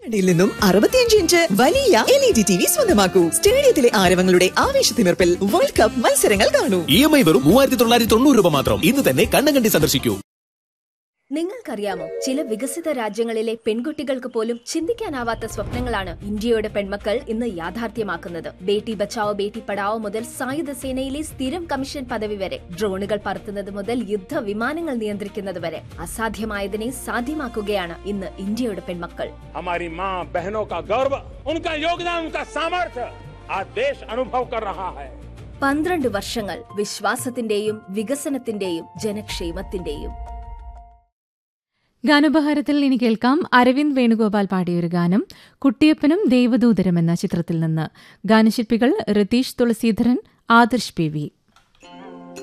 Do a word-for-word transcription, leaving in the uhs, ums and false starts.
ിൽ നിന്നും അറുപത്തിയഞ്ച് ഇഞ്ച് വലിയ L E D T V സ്വന്തമാക്കൂ. സ്റ്റേഡിയത്തിലെ ആരവങ്ങളുടെ ആവേശത്തിമിർപ്പിൽ വേൾഡ് കപ്പ് മത്സരങ്ങൾ കാണൂ. ഇ എം ഐ വെറും മൂവായിരത്തി തൊള്ളായിരത്തി തൊണ്ണൂറ് രൂപ മാത്രം. ഇന്ന് തന്നെ കണ്ണങ്കണ്ടി സന്ദർശിക്കൂ. നിങ്ങൾക്കറിയാമോ, ചില വികസിത രാജ്യങ്ങളിലെ പെൺകുട്ടികൾക്ക് പോലും ചിന്തിക്കാനാവാത്ത സ്വപ്നങ്ങളാണ് ഇന്ത്യയുടെ പെൺമക്കൾ ഇന്ന് യാഥാർത്ഥ്യമാക്കുന്നത്. ബേട്ടി ബച്ചാവോ ബേട്ടി പഠാവോ മുതൽ സായുധ സേനയിലെ സ്ഥിരം കമ്മീഷൻ പദവി വരെ, ഡ്രോണുകൾ പറത്തുന്നത് മുതൽ യുദ്ധ വിമാനങ്ങൾ നിയന്ത്രിക്കുന്നത് വരെ അസാധ്യമായതിനെ സാധ്യമാക്കുകയാണ് ഇന്ന് ഇന്ത്യയുടെ പെൺമക്കൾ. हमारी मां बहनों का गौरव, उनका योगदान, उनका सामर्थ्य आज देश अनुभव कर रहा है. പന്ത്രണ്ട് വർഷങ്ങൾ വിശ്വാസത്തിന്റെയും വികസനത്തിന്റെയും ജനക്ഷേമത്തിന്റെയും. ഗാനോപഹാരത്തിൽ ഇനി കേൾക്കാം അരവിന്ദ് വേണുഗോപാൽ പാടിയൊരു ഗാനം, കുട്ടിയപ്പനും ദേവദൂതരും എന്ന ചിത്രത്തിൽ നിന്ന്. ഗാനശില്പികൾ രതീഷ് തുളസീധരൻ, ആദർശ് പി വി.